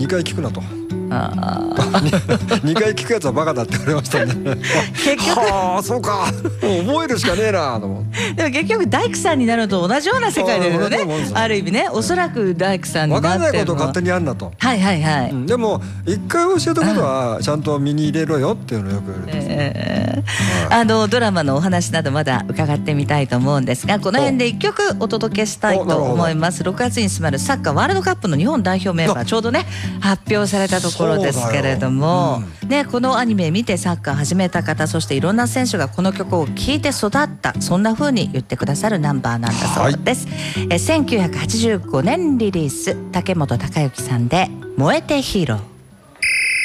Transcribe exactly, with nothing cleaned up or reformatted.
にかい聞くなと。 あにかい聞くやつはバカだって言われましたんで結局はあそうか覚えるしかねえなと思って。 でも結局大工さんになるのと同じような世界だよね。 あある意味ね、おそらく大工さんになっても分かんないことを勝手にやんなと。 はいはいはい、 うん、でも一回教えたことはちゃんと身に入れろよっていうのをよく言われてます、 えーはい、 あのドラマのお話などまだ伺ってみたいと思うんですが、この辺で一曲お届けしたいと思います。ろくがつに迫るサッカーワールドカップの日本代表メンバーちょうどね発表されたところですけれども、うん、ね、このアニメ見てサッカー始めた方、そしていろんな選手がこの曲を聴いて育った、そんな風に言ってくださるナンバーなんだそうです、はい、えせんきゅうひゃくはちじゅうごねんリリース、竹本孝之さんで燃えてヒーロー。